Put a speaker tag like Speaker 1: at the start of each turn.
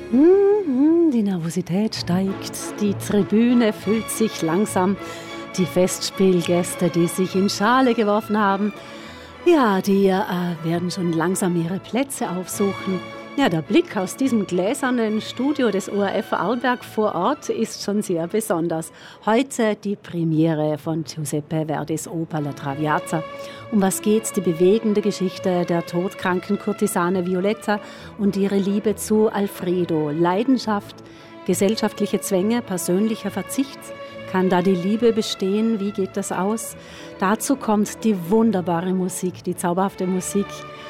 Speaker 1: Die Nervosität steigt, die Tribüne füllt sich langsam. Die Festspielgäste, die sich in Schale geworfen haben, ja, die werden schon langsam ihre Plätze aufsuchen. Ja, der Blick aus diesem gläsernen Studio des ORF Arlberg vor Ort ist schon sehr besonders. Heute die Premiere von Giuseppe Verdis Oper La Traviata. Um was geht's? Die bewegende Geschichte der todkranken Kurtisane Violetta und ihre Liebe zu Alfredo. Leidenschaft, gesellschaftliche Zwänge, persönlicher Verzicht. Kann da die Liebe bestehen? Wie geht das aus? Dazu kommt die wunderbare Musik, die zauberhafte Musik